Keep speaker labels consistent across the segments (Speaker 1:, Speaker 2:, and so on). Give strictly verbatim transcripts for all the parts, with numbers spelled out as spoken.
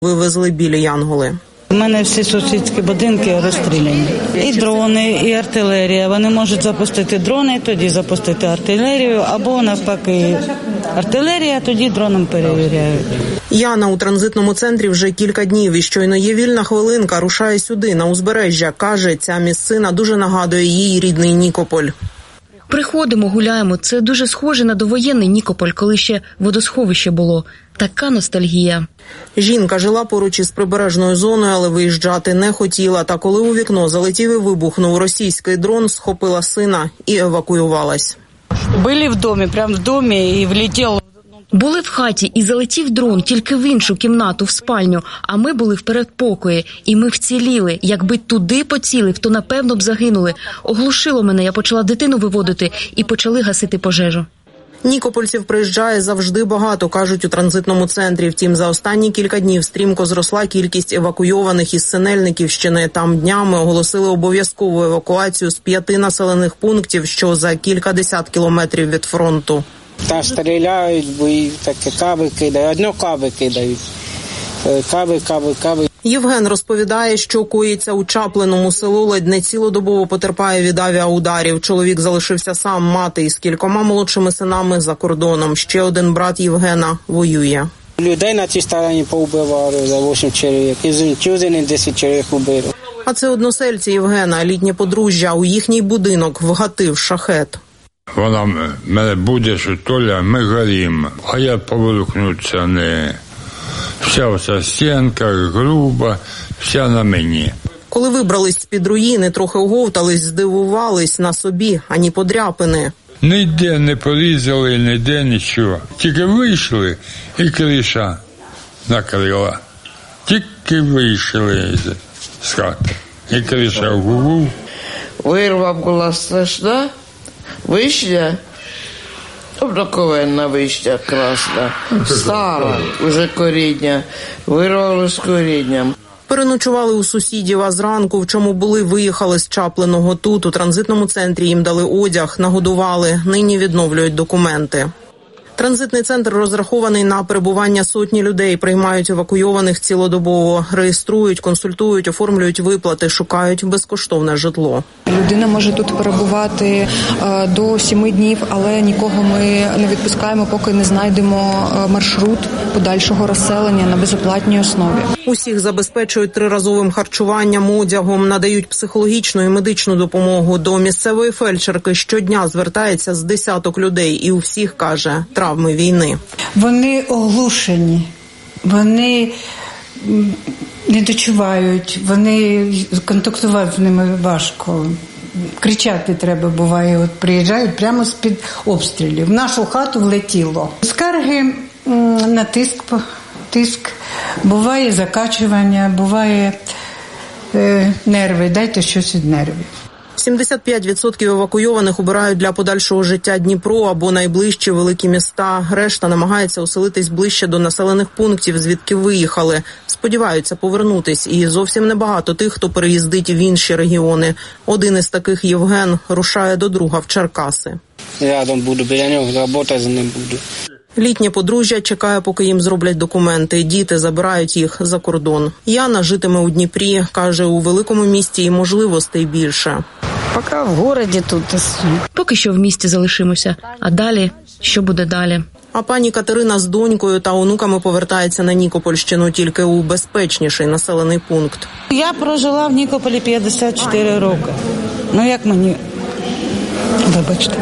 Speaker 1: вивезли білі янголи.
Speaker 2: У мене всі сусідські будинки розстріляні. І дрони, і артилерія. Вони можуть запустити дрони, тоді запустити артилерію, або навпаки артилерія, тоді дроном перевіряють.
Speaker 1: Яна у транзитному центрі вже кілька днів, і щойно є вільна хвилинка, рушає сюди, на узбережжя. Каже, ця місцина дуже нагадує їй рідний Нікополь.
Speaker 3: Приходимо, гуляємо. Це дуже схоже на довоєнний Нікополь, коли ще водосховище було. Така ностальгія.
Speaker 1: Жінка жила поруч із прибережною зоною, але виїжджати не хотіла. Та коли у вікно залетів і вибухнув російський дрон, схопила сина і евакуювалась.
Speaker 2: Були в домі, прямо в домі, і влетів.
Speaker 3: Були в хаті і залетів дрон тільки в іншу кімнату, в спальню, а ми були в передпокої, і ми вціліли. Якби туди поцілив, то напевно б загинули. Оглушило мене, я почала дитину виводити і почали гасити пожежу.
Speaker 1: Нікопольців приїжджає завжди багато, кажуть у транзитному центрі. Втім, за останні кілька днів стрімко зросла кількість евакуйованих із Синельниківщини. Там днями оголосили обов'язкову евакуацію з п'яти населених пунктів, що за кілька десят кілометрів від фронту.
Speaker 4: Та стріляють, бо і таке каби кидають, одно каби кидають, каби, каби, каби.
Speaker 1: Євген розповідає, що коїться у Чаплиному. Село ледь не цілодобово потерпає від авіаударів. Чоловік залишився сам, мати із кількома молодшими синами за кордоном. Ще один брат Євгена воює.
Speaker 4: Людей на цій стороні повбивали за вісім чоловік, із Тюзини десять чоловік убили.
Speaker 1: А це односельці Євгена, літнє подружжя. У їхній будинок вгатив шахет.
Speaker 5: Вона мене буде, що Толя, ми горімо, а я поворухнутися не. Вся оця стінка груба, вся на мені.
Speaker 1: Коли вибрались з-під руїни, трохи оговтались, здивувались на собі, ані подряпини.
Speaker 5: Ніде не порізали, ніде нічого. Тільки вийшли і криша накрила. Тільки вийшли з хати. І криша гу-гу.
Speaker 6: Вирва була страшна. Вишня, обдаковенна вишня красна, стара, уже коріння, вирвали з корінням.
Speaker 1: Переночували у сусідів, а зранку, в чому були, виїхали з Чаплиного. Тут, у транзитному центрі, їм дали одяг, нагодували, нині відновлюють документи. Транзитний центр розрахований на перебування сотні людей, приймають евакуйованих цілодобово, реєструють, консультують, оформлюють виплати, шукають безкоштовне житло.
Speaker 7: Людина може тут перебувати е, до сіми днів, але нікого ми не відпускаємо, поки не знайдемо маршрут подальшого розселення на безоплатній основі.
Speaker 1: Усіх забезпечують триразовим харчуванням, одягом, надають психологічну і медичну допомогу. До місцевої фельдшерки щодня звертається з десяток людей і у всіх, каже, травми війни.
Speaker 8: Вони оглушені, вони не дочувають, вони контактувати з ними важко. Кричати треба буває, от приїжджають прямо з-під обстрілів. В нашу хату влетіло. Скарги на тиск, тиск, буває закачування, буває е, нерви, дайте щось від нервів.
Speaker 1: сімдесят п'ять відсотків евакуйованих обирають для подальшого життя Дніпро або найближчі великі міста. Решта намагається оселитись ближче до населених пунктів, звідки виїхали. Сподіваються повернутись. І зовсім небагато тих, хто переїздить в інші регіони. Один із таких, Євген, рушає до друга в Черкаси.
Speaker 4: Рядом буду, біля нього роботи з ним буду.
Speaker 1: Літнє подружжя чекає, поки їм зроблять документи. Діти забирають їх за кордон. Яна житиме у Дніпрі. Каже, у великому місті і можливостей більше.
Speaker 2: Поки в місті тут.
Speaker 3: Поки що в місті залишимося. А далі? Що буде далі?
Speaker 1: А пані Катерина з донькою та онуками повертається на Нікопольщину, тільки у безпечніший населений пункт.
Speaker 2: Я прожила в Нікополі п'ятдесят чотири роки. Ну як мені, вибачте.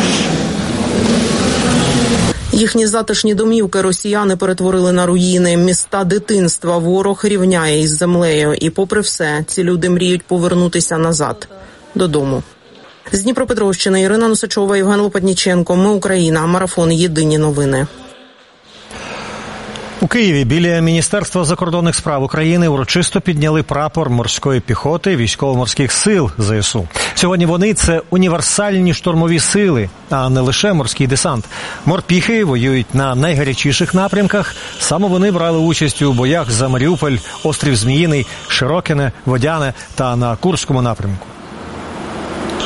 Speaker 1: Їхні затишні домівки росіяни перетворили на руїни. Міста дитинства ворог рівняє із землею. І попри все, ці люди мріють повернутися назад, додому. З Дніпропетровщини Ірина Носачова, Євген Лопатніченко. Ми Україна. Марафон. Єдині новини.
Speaker 9: У Києві біля Міністерства закордонних справ України урочисто підняли прапор морської піхоти військово-морських сил ЗСУ. Сьогодні вони – це універсальні штурмові сили, а не лише морський десант. Морпіхи воюють на найгарячіших напрямках. Саме вони брали участь у боях за Маріуполь, острів Зміїний, Широкине, Водяне та на Курському напрямку.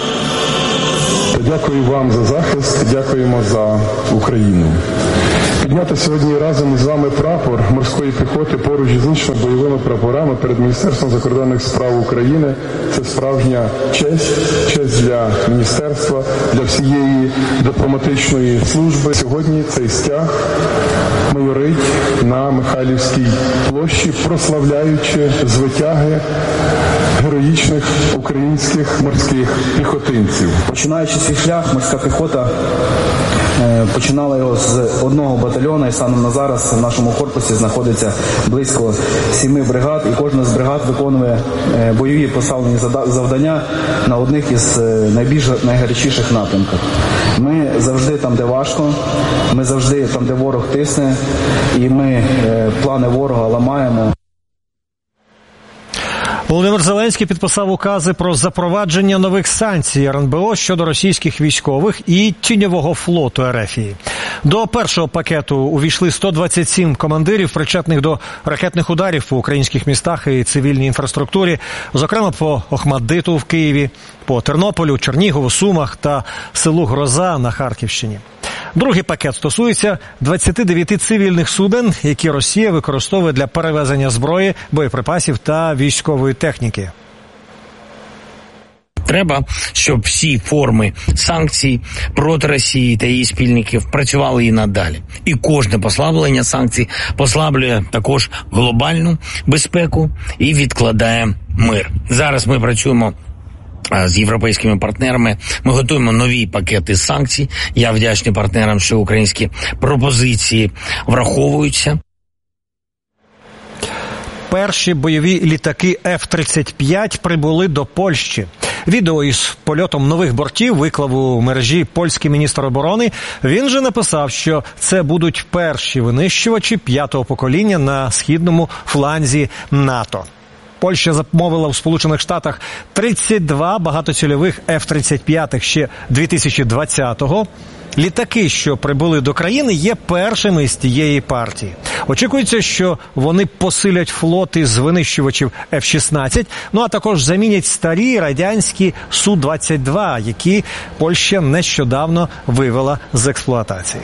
Speaker 10: Дякую вам за захист, дякуємо за Україну. Підняти сьогодні разом із вами прапор морської піхоти поруч із іншими бойовими прапорами перед Міністерством закордонних справ України – це справжня честь, честь для міністерства, для всієї дипломатичної служби. Сьогодні цей стяг майорить на Михайлівській площі, прославляючи звитяги героїчних українських морських піхотинців.
Speaker 11: Починаючи свій шлях, морська піхота починала його з одного батальйону, і станом на зараз в нашому корпусі знаходиться близько сіми бригад, і кожна з бригад виконує бойові поставлені завдання на одних із найбільш найгарячіших напрямків. Ми завжди там, де важко, ми завжди там, де ворог тисне, і ми плани ворога ламаємо.
Speaker 9: Володимир Зеленський підписав укази про запровадження нових санкцій ер ен бе о щодо російських військових і тіньового флоту РФ. До першого пакету увійшли сто двадцять сім командирів, причетних до ракетних ударів по українських містах і цивільній інфраструктурі, зокрема по Охматдиту в Києві, по Тернополю, Чернігову, Сумах та селу Гроза на Харківщині. Другий пакет стосується двадцяти дев'яти цивільних суден, які Росія використовує для перевезення зброї, боєприпасів та військової техніки.
Speaker 12: Треба, щоб всі форми санкцій проти Росії та її спільників працювали і надалі. І кожне послаблення санкцій послаблює також глобальну безпеку і відкладає мир. Зараз ми працюємо з європейськими партнерами. Ми готуємо нові пакети санкцій. Я вдячний партнерам, що українські пропозиції враховуються.
Speaker 9: Перші бойові літаки еф тридцять п'ять прибули до Польщі. Відео із польотом нових бортів виклав у мережі польський міністр оборони. Він же написав, що це будуть перші винищувачі п'ятого покоління на східному фланзі НАТО. Польща замовила в Сполучених Штатах тридцять два багатоцільових еф тридцять п'ять ще дві тисячі двадцятого. Літаки, що прибули до країни, є першими з тієї партії. Очікується, що вони посилять флот із винищувачів еф шістнадцять, ну а також замінять старі радянські су двадцять два, які Польща нещодавно вивела з експлуатації.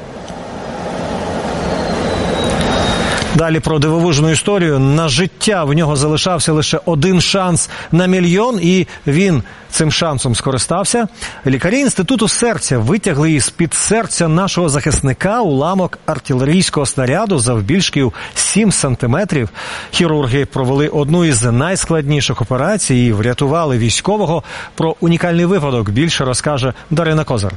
Speaker 9: Далі про дивовижну історію. На життя в нього залишався лише один шанс на мільйон, і він цим шансом скористався. Лікарі Інституту серця витягли із-під серця нашого захисника уламок артилерійського снаряду завбільшки сім сантиметрів. Хірурги провели одну із найскладніших операцій і врятували військового. Про унікальний випадок більше розкаже Дарина Козар.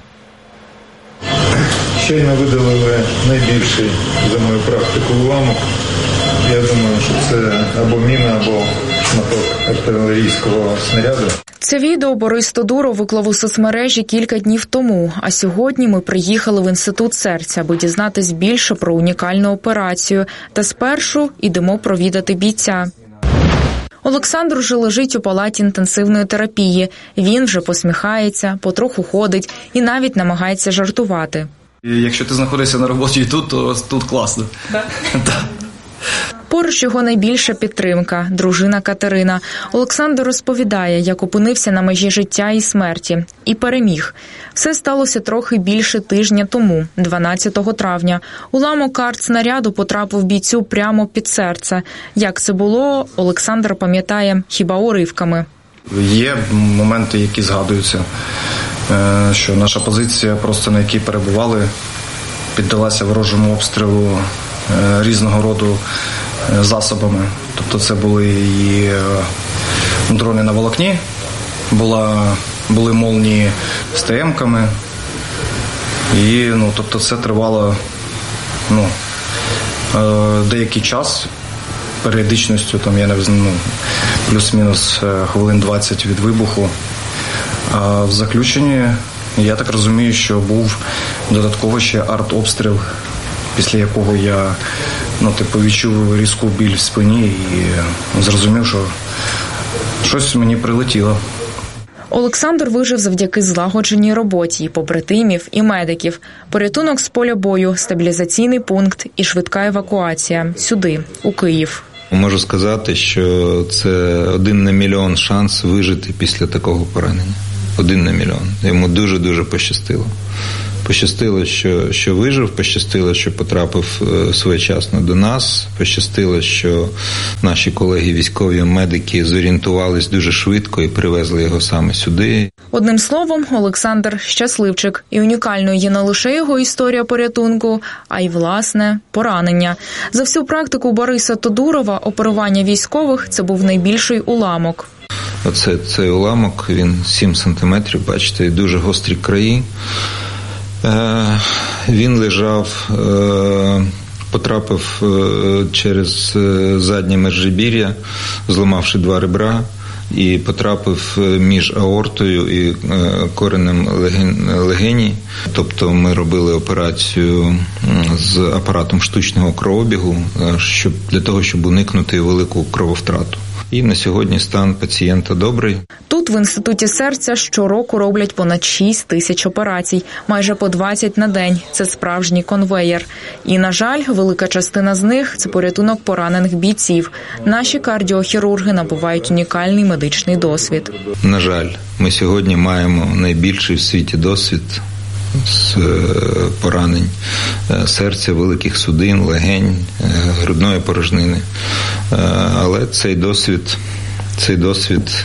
Speaker 13: Щойно видалили найбільший за мою практику уламок. Я думаю, що це або міна, або шматок артилерійського снаряду.
Speaker 14: Це відео Борис Тодуров виклав у соцмережі кілька днів тому. А сьогодні ми приїхали в Інститут серця, аби дізнатись більше про унікальну операцію. Та спершу йдемо провідати бійця. Олександр вже лежить у палаті інтенсивної терапії. Він вже посміхається, потроху ходить і навіть намагається жартувати.
Speaker 15: Якщо ти знаходишся на роботі і тут, то тут класно. Так? Так.
Speaker 14: Поруч його найбільша підтримка – дружина Катерина. Олександр розповідає, як опинився на межі життя і смерті. І переміг. Все сталося трохи більше тижня тому, дванадцятого травня. Уламок артснаряду потрапив бійцю прямо під серце. Як це було, Олександр пам'ятає хіба уривками.
Speaker 15: Є моменти, які згадуються, що наша позиція, просто на якій перебували, піддалася ворожому обстрілу різного роду засобами. Тобто це були і дрони на волокні, була, були молнії з те емками. І, ну, тобто це тривало ну, деякий час, періодичністю, там, я не знаю, ну, плюс-мінус хвилин двадцять від вибуху. А в заключенні, я так розумію, що був додатково ще артобстріл, після якого я ну, типу, відчув різку біль в спині і зрозумів, що щось мені прилетіло.
Speaker 14: Олександр вижив завдяки злагодженій роботі і побратимів, і медиків. Порятунок з поля бою, стабілізаційний пункт і швидка евакуація. Сюди, у Київ.
Speaker 16: Можу сказати, що це один на мільйон шанс вижити після такого поранення. Один на мільйон. Йому дуже-дуже пощастило. Пощастило, що, що вижив, пощастило, що потрапив своєчасно до нас, пощастило, що наші колеги військові медики зорієнтувались дуже швидко і привезли його саме сюди.
Speaker 14: Одним словом, Олександр щасливчик. І унікальною є не лише його історія порятунку, а й, власне, поранення. За всю практику Бориса Тодурова оперування військових – це був найбільший уламок.
Speaker 16: Оце цей уламок, він сім сантиметрів, бачите, дуже гострі краї. Е, він лежав, е, потрапив е, через заднє межребір'я, зламавши два ребра, і потрапив між аортою і коренем легені. Тобто ми робили операцію з апаратом штучного кровообігу, щоб, для того, щоб уникнути велику крововтрату. І на сьогодні стан пацієнта добрий.
Speaker 14: Тут, в Інституті серця, щороку роблять понад шість тисяч операцій, майже по двадцять на день. Це справжній конвеєр. І, на жаль, велика частина з них – це порятунок поранених бійців. Наші кардіохірурги набувають унікальний медичний досвід.
Speaker 16: На жаль, ми сьогодні маємо найбільший в світі досвід з поранень серця, великих судин, легень, грудної порожнини. Але цей досвід, цей досвід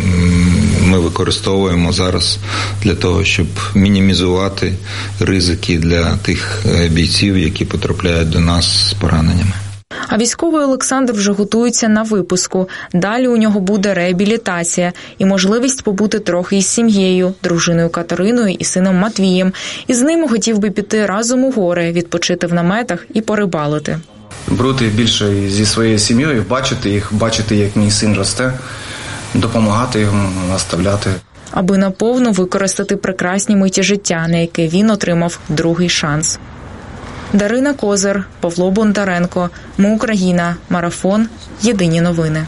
Speaker 16: ми використовуємо зараз для того, щоб мінімізувати ризики для тих бійців, які потрапляють до нас з пораненнями.
Speaker 14: А військовий Олександр вже готується на випуску. Далі у нього буде реабілітація і можливість побути трохи із сім'єю, дружиною Катериною і сином Матвієм. І з ними хотів би піти разом у гори, відпочити в наметах і порибалити.
Speaker 11: Бути більше зі своєю сім'єю, бачити їх, бачити, як мій син росте, допомагати йому, наставляти.
Speaker 14: Аби наповну використати прекрасні миті життя, на яке він отримав другий шанс. Дарина Козир, Павло Бондаренко. Ми Україна. Марафон. Єдині новини.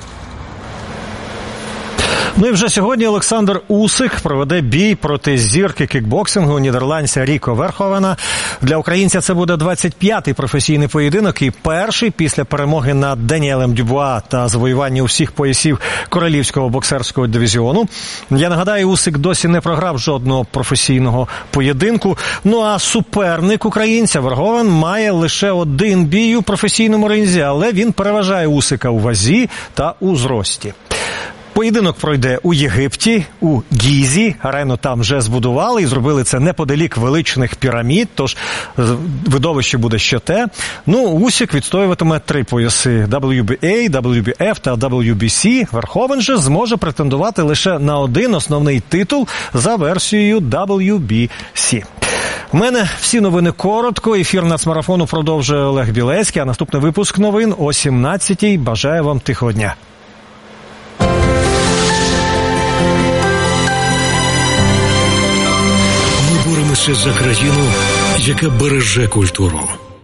Speaker 9: Ну і вже сьогодні Олександр Усик проведе бій проти зірки кікбоксингу нідерландця Ріко Верховена. Для українця це буде двадцять п'ятий професійний поєдинок і перший після перемоги над Даніелем Дюбуа та завоювання усіх поясів королівського боксерського дивізіону. Я нагадаю, Усик досі не програв жодного професійного поєдинку. Ну а суперник українця Верховен має лише один бій у професійному ринзі, але він переважає Усика у вазі та у зрості. Поєдинок пройде у Єгипті, у Гізі. Арену там вже збудували і зробили це неподалік величних пірамід, тож видовище буде ще те. Ну, Усик відстоюватиме три пояси – дабл ю бі ей, дабл ю бі еф та дабл ю бі сі. Верховен же зможе претендувати лише на один основний титул за версією дабл ю бі сі. У мене всі новини коротко. Ефір нацмарафону продовжує Олег Білецький, а наступний випуск новин о сімнадцятій. Бажаю вам тихого дня.
Speaker 17: Боремося за країну, яка береже культуру.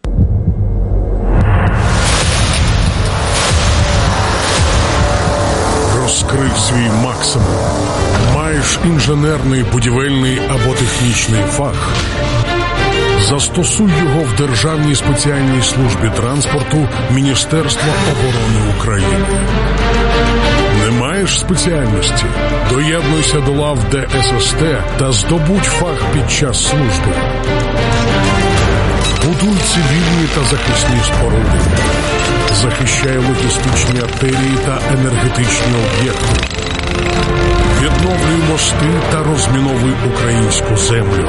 Speaker 18: Розкрив свій максимум. Маєш інженерний, будівельний або технічний фах. Застосуй його в Державній спеціальній службі транспорту Міністерства оборони України. Не маєш спеціальності? Доєднуйся до лав де ес ес те та здобудь фах під час служби. Будуй цивільні та захисні споруди. Захищай логістичні артерії та енергетичні об'єкти. Відновлюй мости та розміновуй українську землю.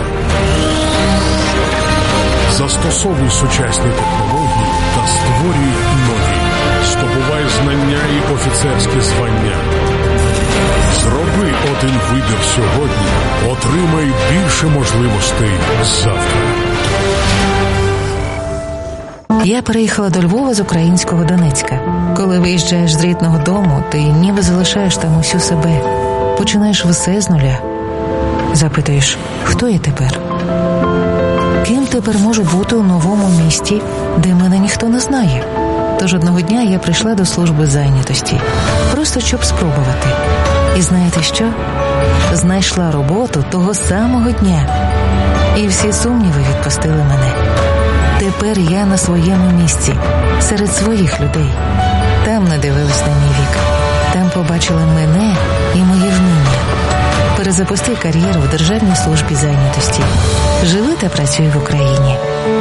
Speaker 18: Застосовуй сучасні технології та створюй нові. Здобувай знання і офіцерські звання. Зроби один вибір сьогодні. Отримай більше можливостей завтра.
Speaker 19: Я переїхала до Львова з українського Донецька. Коли виїжджаєш з рідного дому, ти ніби залишаєш там усю себе. Починаєш все з нуля. Запитуєш, хто я тепер? Ким тепер можу бути у новому місті, де мене ніхто не знає? Тож одного дня я прийшла до служби зайнятості, просто щоб спробувати. І знаєте що? Знайшла роботу того самого дня. І всі сумніви відпустили мене. Тепер я на своєму місці, серед своїх людей. Там не дивились на мій вік. Там побачили мене і моє вміння. Перезапусти кар'єру в Державній службі зайнятості. Живи та працюй в Україні.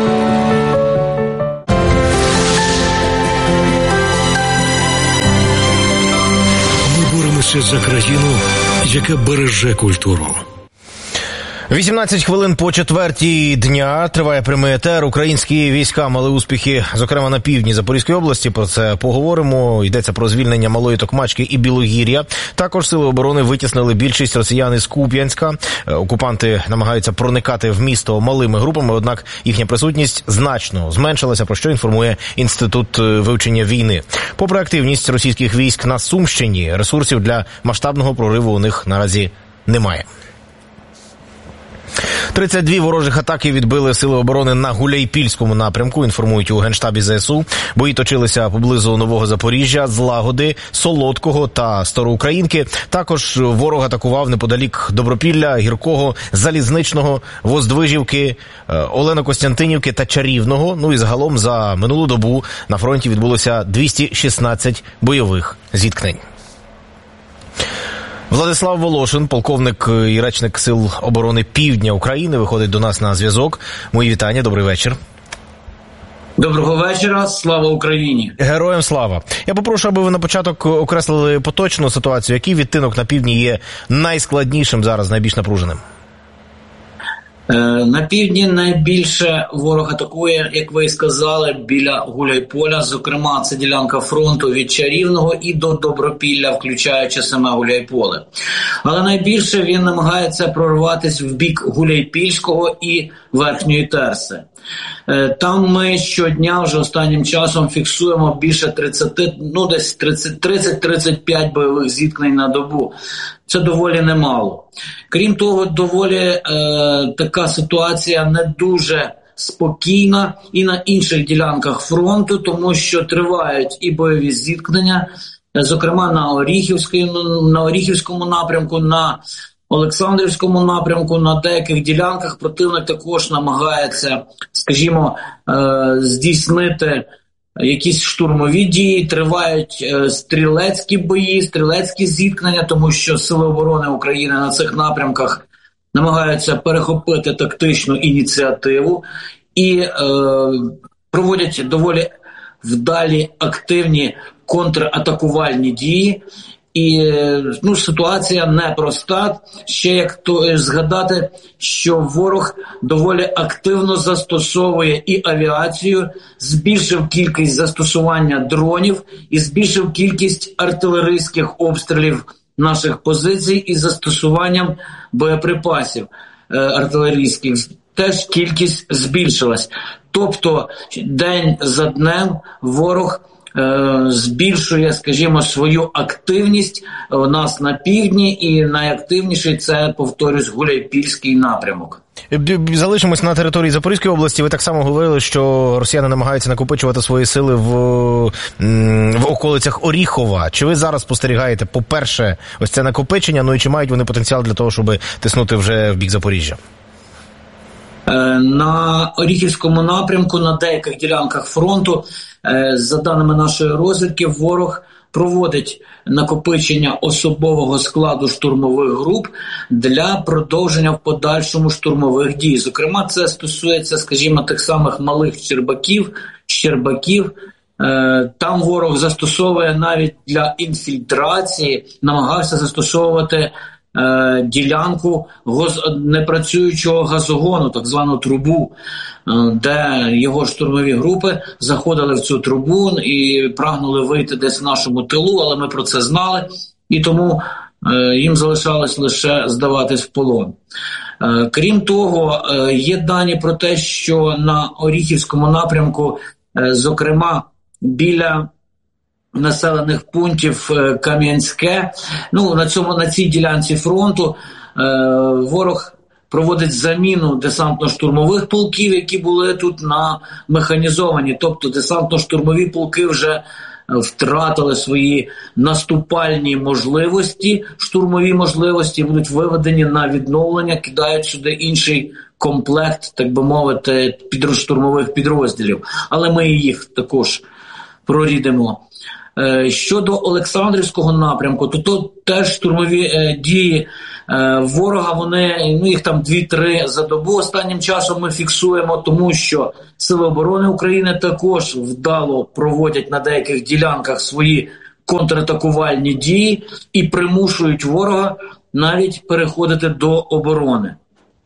Speaker 17: Ми боремося за країну, яка береже культуру.
Speaker 20: вісімнадцять хвилин по четвертій дня триває прямий етер. Українські війська мали успіхи, зокрема на півдні Запорізької області. Про це поговоримо. Йдеться про звільнення Малої Токмачки і Білогір'я. Також сили оборони витіснили більшість росіян із Куп'янська. Окупанти намагаються проникати в місто малими групами, однак їхня присутність значно зменшилася, про що інформує Інститут вивчення війни. Попри активність російських військ на Сумщині, ресурсів для масштабного прориву у них наразі немає. тридцять дві ворожих атаки відбили сили оборони на Гуляйпільському напрямку, інформують у Генштабі ЗСУ. Бої точилися поблизу Нового Запоріжжя, Злагоди, Солодкого та Староукраїнки. Також ворог атакував неподалік Добропілля, Гіркого, Залізничного, Воздвижівки, Олено-Костянтинівки та Чарівного. Ну і загалом за минулу добу на фронті відбулося двісті шістнадцять бойових зіткнень. Владислав Волошин, полковник і речник Сил оборони Півдня України, виходить до нас на зв'язок. Мої вітання, добрий вечір.
Speaker 21: Доброго вечора, слава Україні.
Speaker 20: Героям слава. Я попрошу, аби ви на початок окреслили поточну ситуацію. Який відтинок на півдні є найскладнішим зараз, найбільш напруженим?
Speaker 21: На півдні найбільше ворог атакує, як ви і сказали, біля Гуляйполя. Зокрема, це ділянка фронту від Чарівного і до Добропілля, включаючи саме Гуляйполе. Але найбільше він намагається прорватися в бік Гуляйпільського і Верхньої Терси. Там ми щодня вже останнім часом фіксуємо більше тридцять, ну десь тридцять тридцять п'ять бойових зіткнень на добу. Це доволі немало. Крім того, доволі е, така ситуація не дуже спокійна і на інших ділянках фронту, тому що тривають і бойові зіткнення, зокрема на Оріхівському, на Оріхівському напрямку, на Олександрівському напрямку, на деяких ділянках противник також намагається, скажімо, е, здійснити якісь штурмові дії, тривають е, стрілецькі бої, стрілецькі зіткнення, тому що Сили оборони України на цих напрямках намагаються перехопити тактичну ініціативу і е, проводять доволі вдалі активні контратакувальні дії. І ну, ситуація непроста. Ще як то згадати, що ворог доволі активно застосовує і авіацію, збільшив кількість застосування дронів і збільшив кількість артилерійських обстрілів наших позицій із застосуванням боєприпасів е, артилерійських. Теж кількість збільшилась. Тобто день за днем ворог збільшує, скажімо, свою активність у нас на півдні, і найактивніший це, повторюсь, Гуляйпільський напрямок.
Speaker 20: Залишимось на території Запорізької області. Ви так само говорили, що росіяни намагаються накопичувати свої сили в, в околицях Оріхова. Чи ви зараз спостерігаєте, по-перше, ось це накопичення, ну і чи мають вони потенціал для того, щоб тиснути вже в бік Запоріжжя?
Speaker 21: На Оріхівському напрямку, на деяких ділянках фронту, за даними нашої розвідки, ворог проводить накопичення особового складу штурмових груп для продовження в подальшому штурмових дій. Зокрема, це стосується, скажімо, тих самих малих Щербаків, Щербаків. Там ворог застосовує навіть для інфільтрації, намагався застосовувати ділянку непрацюючого газогону, так звану трубу, де його штурмові групи заходили в цю трубу і прагнули вийти десь в нашому тилу, але ми про це знали, і тому їм залишалось лише здаватись в полон. Крім того, є дані про те, що на Оріхівському напрямку, зокрема біля населених пунктів Кам'янське, ну на цьому на цій ділянці фронту е, ворог проводить заміну десантно-штурмових полків, які були тут на механізовані, тобто десантно-штурмові полки вже втратили свої наступальні можливості, штурмові можливості, будуть виведені на відновлення, кидають сюди інший комплект, так би мовити, штурмових підрозділів, але ми їх також прорідимо. Щодо Олександрівського напрямку, то тут теж штурмові дії ворога, вони, ну їх там дві-три за добу останнім часом ми фіксуємо, тому що Сили оборони України також вдало проводять на деяких ділянках свої контратакувальні дії і примушують ворога навіть переходити до оборони.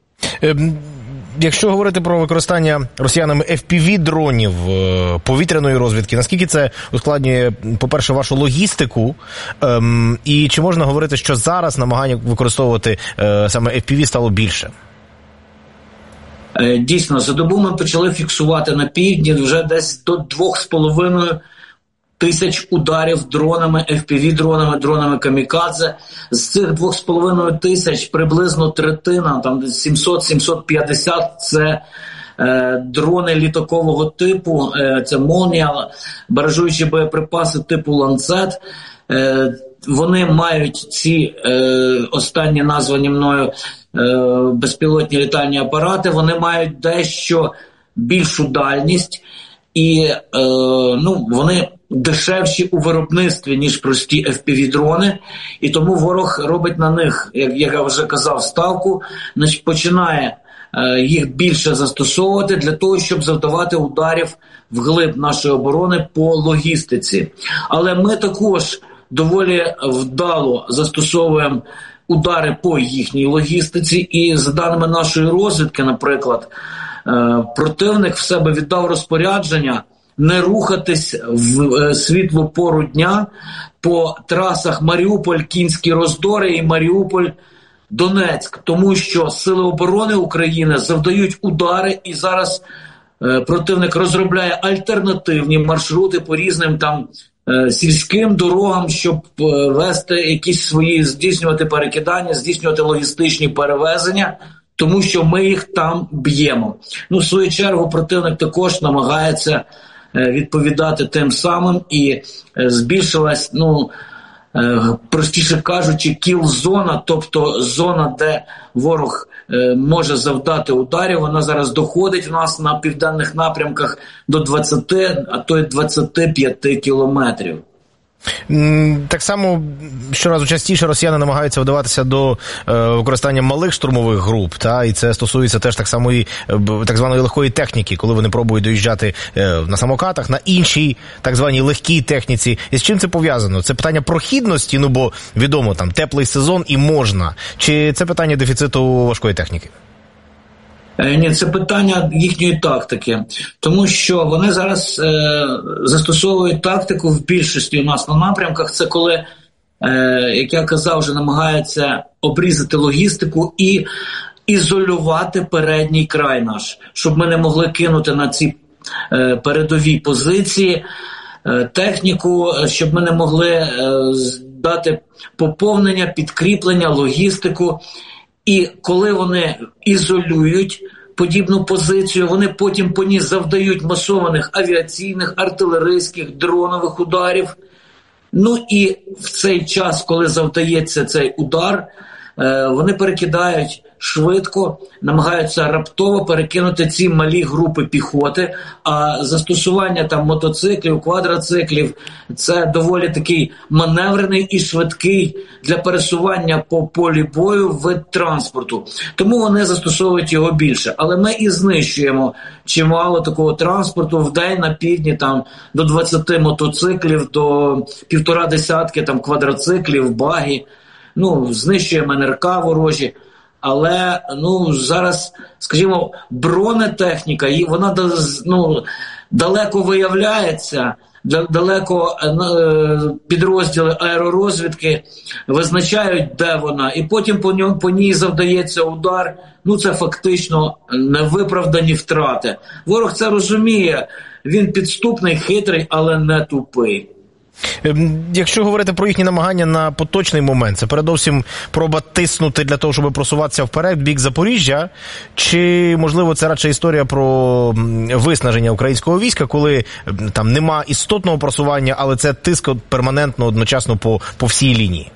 Speaker 20: Якщо говорити про використання росіянами еф пі ві-дронів повітряної розвідки, наскільки це ускладнює, по-перше, вашу логістику? Ем, і чи можна говорити, що зараз намагання використовувати е, саме еф пі ві стало більше?
Speaker 21: Дійсно, за добу ми почали фіксувати на півдні вже десь до двох з половиною тисяч ударів дронами, еф пі ві-дронами, дронами камікадзе. З цих двох з половиною тисяч приблизно третина, там сімсот - сімсот п'ятдесят, це е, дрони літакового типу, е, це «Молнія», баражуючі боєприпаси типу «Ланцет». Е, вони мають ці е, останні названі мною е, безпілотні літальні апарати, вони мають дещо більшу дальність і е, ну, вони дешевші у виробництві, ніж прості еф пі ві-дрони, і тому ворог робить на них, як, як я вже казав, ставку, значить, починає е, їх більше застосовувати для того, щоб завдавати ударів вглиб нашої оборони по логістиці. Але ми також доволі вдало застосовуємо удари по їхній логістиці, і за даними нашої розвідки, наприклад, е, противник в себе віддав розпорядження не рухатись в світлу пору дня по трасах Маріуполь, Кінські Роздори і Маріуполь-Донецьк, тому що Сили оборони України завдають удари, і зараз е, противник розробляє альтернативні маршрути по різним там е, сільським дорогам, щоб е, вести якісь свої, здійснювати перекидання, здійснювати логістичні перевезення, тому що ми їх там б'ємо. Ну, в свою чергу, противник також намагається відповідати тим самим, і збільшилась, ну, простіше кажучи, кіл-зона, тобто зона, де ворог може завдати ударів, вона зараз доходить в нас на південних напрямках до двадцяти, а то й двадцяти п'яти кілометрів.
Speaker 20: Так само щоразу частіше росіяни намагаються вдаватися до е, використання малих штурмових груп, та, і це стосується теж так само і е, так званої легкої техніки, коли вони пробують доїжджати е, на самокатах, на іншій так званій легкій техніці. І з чим це пов'язано? Це питання прохідності, ну бо відомо, там теплий сезон і можна. Чи це питання дефіциту важкої техніки?
Speaker 21: Ні, це питання їхньої тактики, тому що вони зараз е, застосовують тактику в більшості у нас на напрямках. Це коли, е, як я казав, вже намагаються обрізати логістику і ізолювати передній край наш, щоб ми не могли кинути на ці е, передові позиції е, техніку, щоб ми не могли е, дати поповнення, підкріплення, логістику. І коли вони ізолюють подібну позицію, вони потім по ній завдають масованих авіаційних, артилерійських, дронових ударів. Ну і в цей час, коли завдається цей удар, вони перекидають швидко, намагаються раптово перекинути ці малі групи піхоти, а застосування там мотоциклів, квадроциклів – це доволі такий маневрений і швидкий для пересування по полі бою вид транспорту. Тому вони застосовують його більше. Але ми і знищуємо чимало такого транспорту в день на півдні, там до двадцяти мотоциклів, до півтора десятки там квадроциклів, багі. Ну, знищуємо ен ер ка ворожі. Але, ну, зараз, скажімо, бронетехніка, і вона, ну, далеко виявляється, далеко підрозділи аеророзвідки визначають, де вона, і потім по ньому, по ній завдається удар. Ну, це фактично невиправдані втрати. Ворог це розуміє, він підступний, хитрий, але не тупий.
Speaker 20: Якщо говорити про їхні намагання на поточний момент, це передовсім проба тиснути для того, щоб просуватися вперед в бік Запоріжжя, чи, можливо, це радше історія про виснаження українського війська, коли там нема істотного просування, але це тиск перманентно, одночасно по, по всій лінії?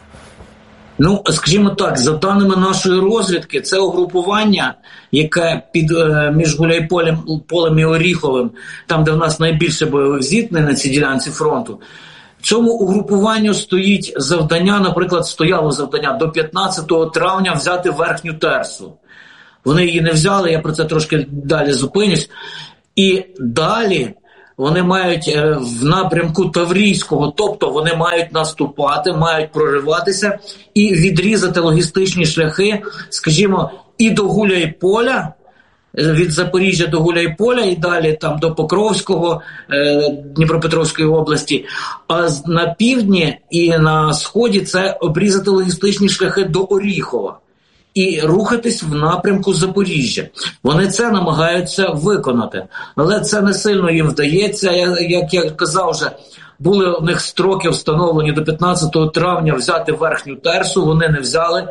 Speaker 21: Ну, скажімо так, за даними нашої розвідки, це угрупування, яке під, е, між Гуляйполем полем і Оріховим, там, де в нас найбільше бойових зіткнень на цій ділянці фронту, Цьому угрупуванню стоїть завдання, наприклад, стояло завдання до п'ятнадцятого травня взяти Верхню Терсу. Вони її не взяли, я про це трошки далі зупинюсь. І далі вони мають в напрямку Таврійського, тобто вони мають наступати, мають прориватися і відрізати логістичні шляхи, скажімо, і до Гуляйполя, від Запоріжжя до Гуляйполя і далі там до Покровського, Дніпропетровської області, а на півдні і на сході це обрізати логістичні шляхи до Оріхова і рухатись в напрямку Запоріжжя. Вони це намагаються виконати, але це не сильно їм вдається. Як я казав вже, були у них строки встановлені до п'ятнадцятого травня взяти Верхню Терсу, вони не взяли.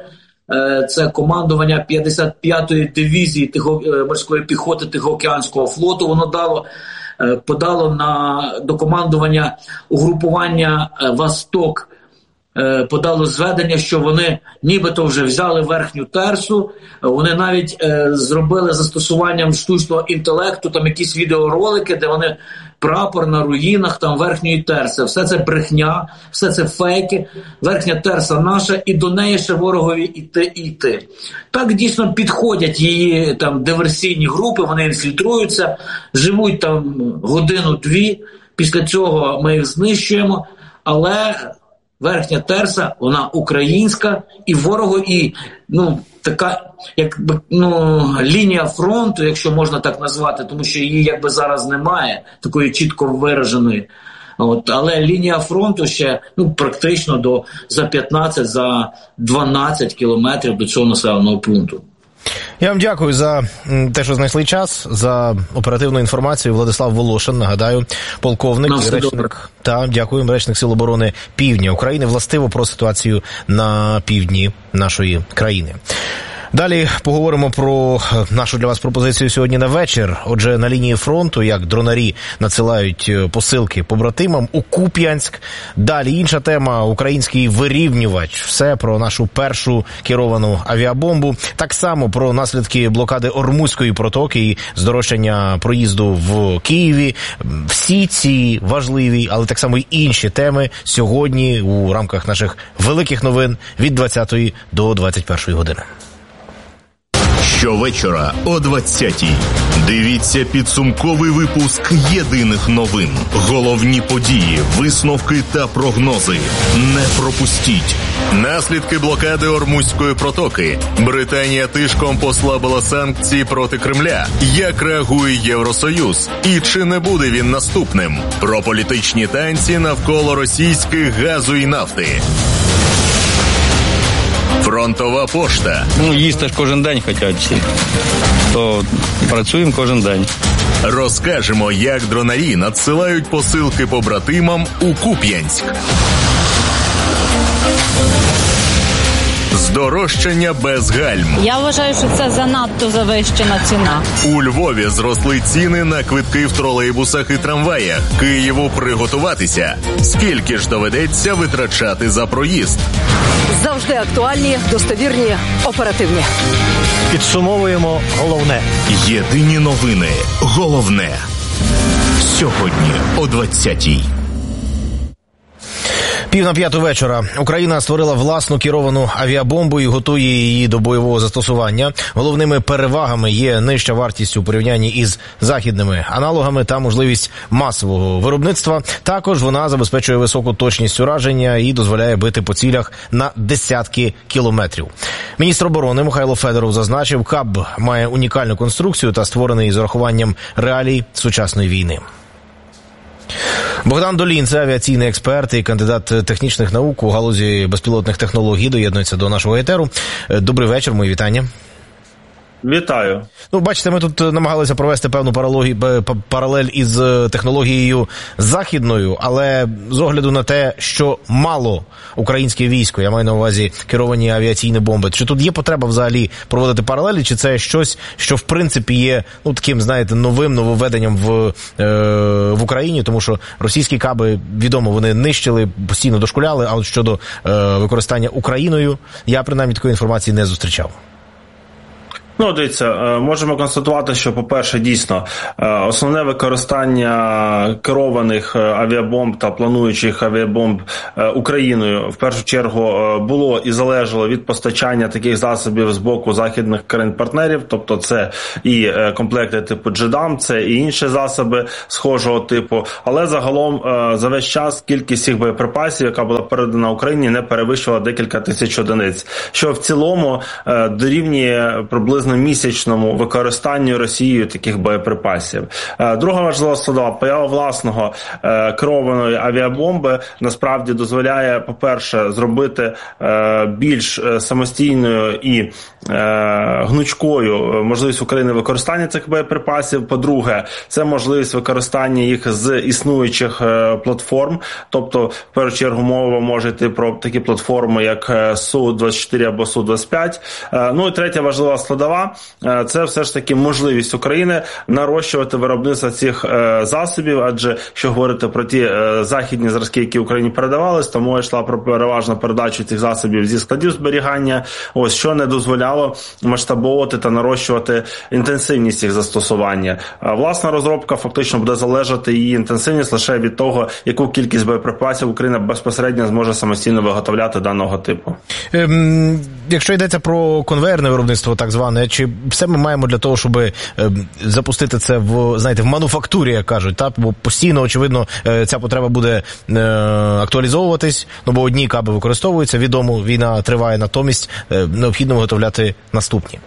Speaker 21: Це командування п'ятдесят п'ятої дивізії морської піхоти Тихоокеанського флоту. Воно дало, подало на, до командування угрупування «Восток», подало зведення, що вони нібито вже взяли Верхню Терсу. Вони навіть е, зробили застосуванням штучного інтелекту там якісь відеоролики, де вони прапор на руїнах там Верхньої Терси. Все це брехня, все це фейки. Верхня Терса наша, і до неї ще ворогові йти і йти. Так дійсно підходять її там диверсійні групи, вони інфільтруються, живуть там годину-дві, після цього ми їх знищуємо, але Верхня Терса, вона українська, і ворогу, і ну, така якби, ну, лінія фронту, якщо можна так назвати, тому що її якби зараз немає, такої чітко вираженої. От, але лінія фронту ще ну, практично до, за п'ятнадцять, за дванадцять кілометрів до цього населеного пункту.
Speaker 20: Я вам дякую за те, що знайшли час, за оперативну інформацію. Владислав Волошин, нагадаю, полковник і речник, та, дякую, речник Сил оборони Півдня України, властиво про ситуацію на півдні нашої країни. Далі поговоримо про нашу для вас пропозицію сьогодні на вечір. Отже, на лінії фронту, як дронарі надсилають посилки побратимам у Куп'янськ. Далі інша тема – український вирівнювач. Все про нашу першу керовану авіабомбу. Так само про наслідки блокади Ормузької протоки і здорожчання проїзду в Києві. Всі ці важливі, але так само й інші теми сьогодні у рамках наших великих новин від двадцятої до двадцять першої години.
Speaker 5: Щовечора о двадцятій. Дивіться підсумковий випуск єдиних новин. Головні події, висновки та прогнози. Не пропустіть. Наслідки блокади Ормузької протоки. Британія тишком послабила санкції проти Кремля. Як реагує Євросоюз? І чи не буде він наступним? Про політичні танці навколо російських газу і нафти. Фронтова пошта.
Speaker 22: Ну, їсти ж кожен день хочуть всі. То працюємо кожен день.
Speaker 5: Розкажемо, як дронарі надсилають посилки побратимам у Куп'янськ. Здорожчання без гальм.
Speaker 23: Я вважаю, що це занадто завищена ціна.
Speaker 5: У Львові зросли ціни на квитки в тролейбусах і трамваях. Києву приготуватися. Скільки ж доведеться витрачати за проїзд?
Speaker 24: Завжди актуальні, достовірні, оперативні.
Speaker 9: Підсумовуємо головне.
Speaker 5: Єдині новини. Головне. Сьогодні о двадцятій.
Speaker 20: Пів на п'яту вечора. Україна створила власну керовану авіабомбу і готує її до бойового застосування. Головними перевагами є нижча вартість у порівнянні із західними аналогами та можливість масового виробництва. Також вона забезпечує високу точність ураження і дозволяє бити по цілях на десятки кілометрів. Міністр оборони Михайло Федоров зазначив, КАБ має унікальну конструкцію та створений з урахуванням реалій сучасної війни. Богдан Долін, це авіаційний експерт і кандидат технічних наук у галузі безпілотних технологій, доєднується до нашого етеру. Добрий вечір, мої вітання.
Speaker 25: Вітаю.
Speaker 20: Ну, бачите, ми тут намагалися провести певну паралель із технологією західною, але з огляду на те, що мало українське військо, я маю на увазі керовані авіаційні бомби, чи тут є потреба взагалі проводити паралелі, чи це щось, що в принципі є, ну, таким, знаєте, новим нововведенням в, е, в Україні, тому що російські каби, відомо, вони нищили, постійно дошкуляли, а от щодо е, використання Україною, я принаймні такої інформації не зустрічав.
Speaker 25: Ну, дивіться, можемо констатувати, що, по-перше, дійсно, основне використання керованих авіабомб та плануючих авіабомб Україною, в першу чергу, було і залежало від постачання таких засобів з боку західних країн-партнерів, тобто це і комплекти типу Джедам, це і інші засоби схожого типу, але загалом за весь час кількість цих боєприпасів, яка була передана Україні, не перевищувала декілька тисяч одиниць, що в цілому дорівнює приблизно місячному використанню Росією таких боєприпасів. Друга важлива складова, поява власного керованої авіабомби насправді дозволяє, по-перше, зробити більш самостійною і гнучкою можливість України використання цих боєприпасів. По-друге, це можливість використання їх з існуючих платформ, тобто, в першу чергу, мова може йти про такі платформи, як Су двадцять чотири або Су двадцять п'ять. Ну і третя важлива складова, це все ж таки можливість України нарощувати виробництво цих засобів, адже, що говорити про ті західні зразки, які Україні передавались, то мова йшла про переважну передачу цих засобів зі складів зберігання, ось, що не дозволяло масштабовувати та нарощувати інтенсивність їх застосування. Власна розробка фактично буде залежати її інтенсивність лише від того, яку кількість боєприпасів Україна безпосередньо зможе самостійно виготовляти даного типу.
Speaker 20: Ем, якщо йдеться про конвейерне виробництво, так зване, чи все ми маємо для того, щоб ем, запустити це в, знаєте, в мануфактурі, як кажуть, так? Бо постійно, очевидно, ця потреба буде е, актуалізовуватись, ну, бо одні каби використовуються, відомо, війна триває, натомість е, необхідно виготовляти наступні.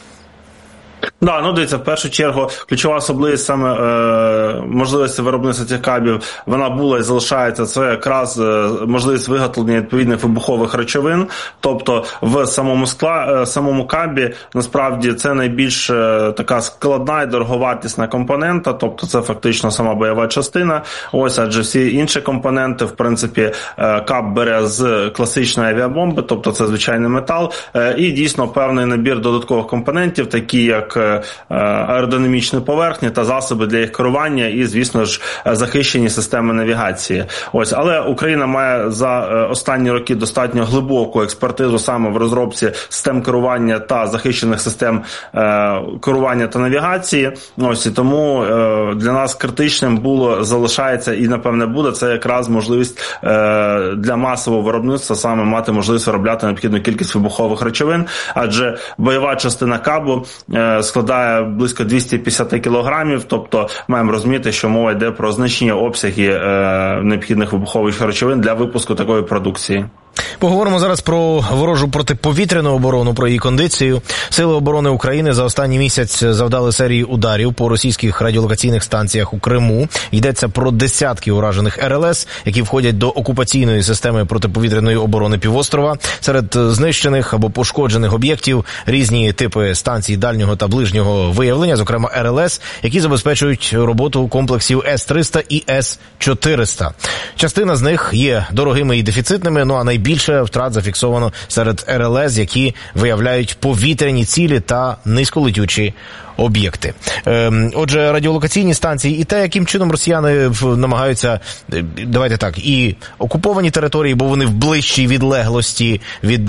Speaker 25: Да, ну дивіться, в першу чергу ключова особливість саме е, можливості виробництва цих кабів, вона була і залишається, це якраз е, можливість виготовлення відповідних вибухових речовин, тобто в самому скла, е, самому кабі насправді це найбільш е, така складна і дороговартісна компонента, тобто це фактично сама бойова частина, ось, адже всі інші компоненти, в принципі, е, каб бере з класичної авіабомби, тобто це звичайний метал, е, і дійсно певний набір додаткових компонентів, такі як аеродинамічні поверхні та засоби для їх керування і, звісно ж, захищені системи навігації. Ось, але Україна має за останні роки достатньо глибоку експертизу саме в розробці систем керування та захищених систем керування та навігації. Ось, і тому для нас критичним було, залишається і, напевне, буде це якраз можливість для масового виробництва саме мати можливість виробляти необхідну кількість вибухових речовин, адже бойова частина кабу складає близько двісті п'ятдесят кілограмів, тобто маємо розуміти, що мова йде про значні обсяги е, необхідних вибухових речовин для випуску такої продукції.
Speaker 20: Поговоримо зараз про ворожу протиповітряну оборону, про її кондицію. Сили оборони України за останній місяць завдали серії ударів по російських радіолокаційних станціях у Криму. Йдеться про десятки уражених ер ел ес, які входять до окупаційної системи протиповітряної оборони півострова. Серед знищених або пошкоджених об'єктів різні типи станцій дальнього та ближнього виявлення, зокрема ер ел ес, які забезпечують роботу комплексів ес триста і ес чотириста. Частина з них є дорогими і дефіцитними, ну а найбільше Більше втрат зафіксовано серед ер ел ес, які виявляють повітряні цілі та низьколетючі об'єкти. Отже, радіолокаційні станції і те, яким чином росіяни намагаються, давайте так, і окуповані території, бо вони в ближчій відлеглості від,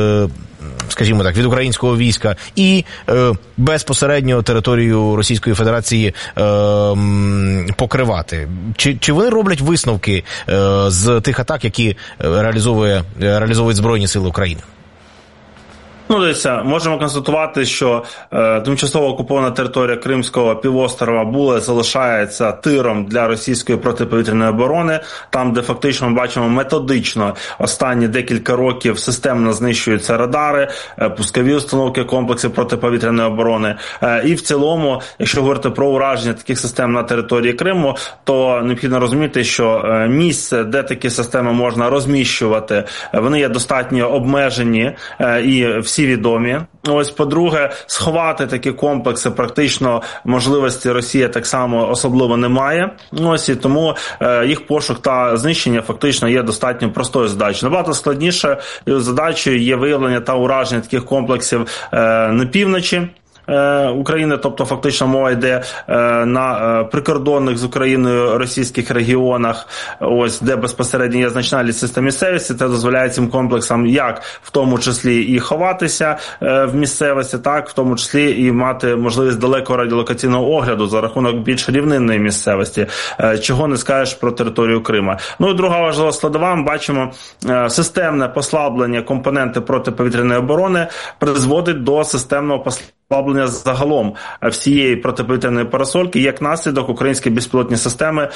Speaker 20: скажімо так, від українського війська, і е, безпосередньо територію Російської Федерації е, покривати. Чи, чи вони роблять висновки е, з тих атак, які реалізовує, реалізовують Збройні Сили України?
Speaker 25: Ну, дивіться, можемо констатувати, що е, тимчасово окупована територія Кримського півострова була, залишається тиром для російської протиповітряної оборони, там, де фактично ми бачимо методично останні декілька років системно знищуються радари, е, пускові установки комплексів протиповітряної оборони. Е, і в цілому, якщо говорити про ураження таких систем на території Криму, то необхідно розуміти, що е, місце, де такі системи можна розміщувати, е, вони є достатньо обмежені е, і всі всі відомі. Ось, по-друге, сховати такі комплекси практично можливості Росія так само особливо немає. Ось, і тому е, їх пошук та знищення фактично є достатньо простою задачею. Набагато складніше задачею є виявлення та ураження таких комплексів е, на півночі України, тобто фактично мова йде на прикордонних з Україною російських регіонах, ось де безпосередньо є значна лісиста місцевість. Це дозволяє цим комплексам як в тому числі і ховатися в місцевості, так в тому числі і мати можливість далекого радіолокаційного огляду за рахунок більш рівнинної місцевості, чого не скажеш про територію Крима. Ну і друга важлива складова, ми бачимо системне послаблення компоненти протиповітряної оборони призводить до системного послаблення загалом всієї протиповітряної парасольки. Як наслідок, українські безпілотні системи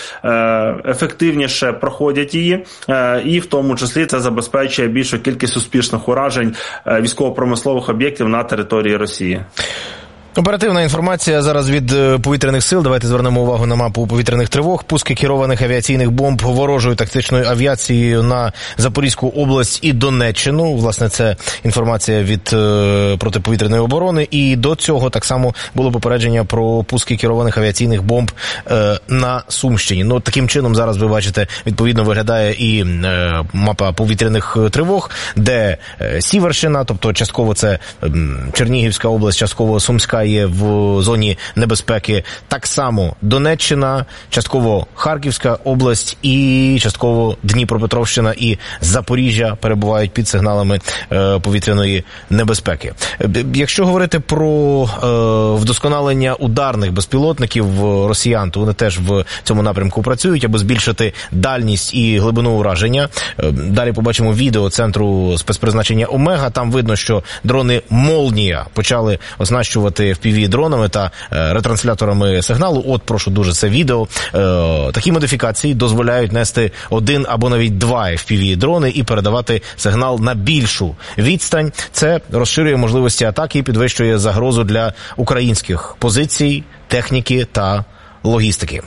Speaker 25: ефективніше проходять її, і в тому числі це забезпечує більшу кількість успішних уражень військово-промислових об'єктів на території Росії.
Speaker 20: Оперативна інформація зараз від повітряних сил. Давайте звернемо увагу на мапу повітряних тривог. Пуски керованих авіаційних бомб ворожою тактичною авіацією на Запорізьку область і Донеччину. Власне, це інформація від е, протиповітряної оборони. І до цього так само було попередження про пуски керованих авіаційних бомб е, на Сумщині. Ну, таким чином зараз ви бачите, відповідно виглядає і е, мапа повітряних тривог, де е, Сіверщина, тобто частково це е, Чернігівська область, частково Сумська є в зоні небезпеки. Так само Донеччина, частково Харківська область і частково Дніпропетровщина і Запоріжжя перебувають під сигналами е, повітряної небезпеки. Якщо говорити про е, вдосконалення ударних безпілотників росіян, то вони теж в цьому напрямку працюють, аби збільшити дальність і глибину ураження. Е, далі побачимо відео Центру спецпризначення Омега. Там видно, що дрони «Молнія» почали оснащувати еф пі ві-дронами та е, ретрансляторами сигналу. От, прошу дуже, це відео. Е, такі модифікації дозволяють нести один або навіть два еф пі ві-дрони і передавати сигнал на більшу відстань. Це розширює можливості атаки і підвищує загрозу для українських позицій, техніки та логістики.